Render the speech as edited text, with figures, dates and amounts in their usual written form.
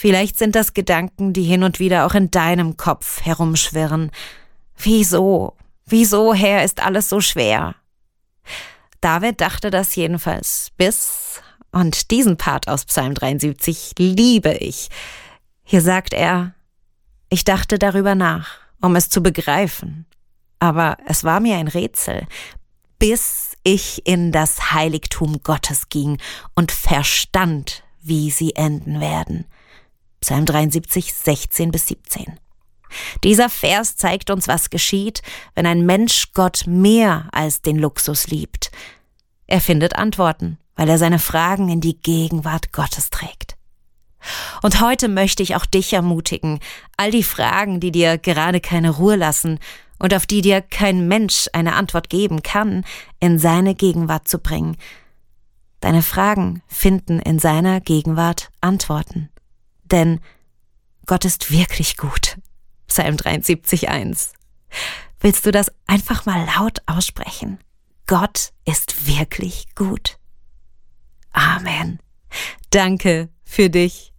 Vielleicht sind das Gedanken, die hin und wieder auch in deinem Kopf herumschwirren. Wieso, Herr, ist alles so schwer? David dachte das jedenfalls und diesen Part aus Psalm 73 liebe ich. Hier sagt er: Ich dachte darüber nach, um es zu begreifen, aber es war mir ein Rätsel, bis ich in das Heiligtum Gottes ging und verstand, wie sie enden werden. Psalm 73, 16-17. Dieser Vers zeigt uns, was geschieht, wenn ein Mensch Gott mehr als den Luxus liebt. Er findet Antworten, weil er seine Fragen in die Gegenwart Gottes trägt. Und heute möchte ich auch dich ermutigen, all die Fragen, die dir gerade keine Ruhe lassen und auf die dir kein Mensch eine Antwort geben kann, in seine Gegenwart zu bringen. Deine Fragen finden in seiner Gegenwart Antworten. Denn Gott ist wirklich gut. Psalm 73, 1. Willst du das einfach mal laut aussprechen? Gott ist wirklich gut. Amen. Danke für dich.